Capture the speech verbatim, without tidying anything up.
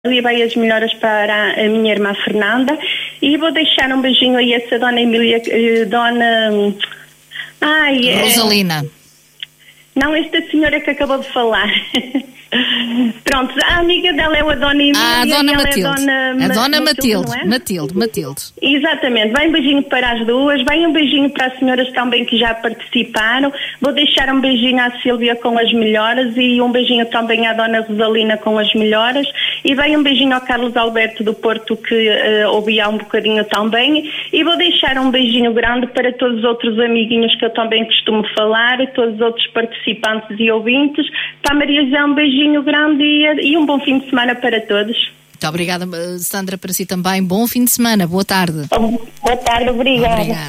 e vai as melhoras para a minha irmã Fernanda. E vou deixar um beijinho aí a essa dona Emília, dona... Ai, Rosalina. É... Não, esta senhora que acabou de falar. Pronto, a amiga dela é a dona Emília. Ah, a dona Matilde. É a dona, a dona Matilde, Matilde, é? Matilde, Matilde. Exatamente, vai um beijinho para as duas, vai um beijinho para as senhoras também que já participaram. Vou deixar um beijinho à Sílvia com as melhoras e um beijinho também à dona Rosalina com as melhoras. E vai um beijinho ao Carlos Alberto do Porto, que uh, ouvia um bocadinho também. E vou deixar um beijinho grande para todos os outros amiguinhos que eu também costumo falar, e todos os outros participantes e ouvintes. Para a Maria José, um beijinho grande e, e um bom fim de semana para todos. Muito obrigada, Sandra, para si também. Bom fim de semana, boa tarde. Boa tarde, obrigada. Obrigada.